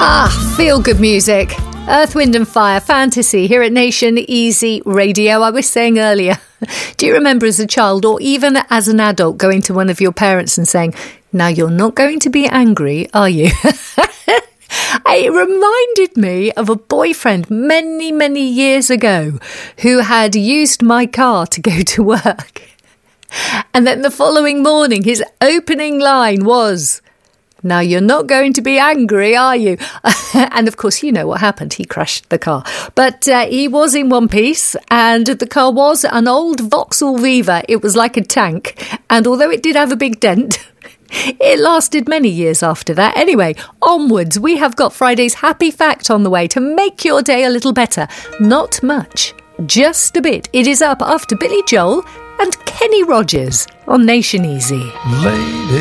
Feel good music. Earth, Wind and Fire, Fantasy here at Nation Easy Radio. I was saying earlier, do you remember as a child or even as an adult going to one of your parents and saying, now you're not going to be angry, are you? It reminded me of a boyfriend many, many years ago who had used my car to go to work. And then the following morning, his opening line was, now you're not going to be angry, are you? And of course, you know what happened. He crashed the car. But he was in one piece and the car was an old Vauxhall Viva. It was like a tank. And although it did have a big dent, it lasted many years after that. Anyway, onwards, we have got Friday's Happy Fact on the way to make your day a little better. Not much, just a bit. It is up after Billy Joel and Kenny Rogers on Nation Easy. Lady.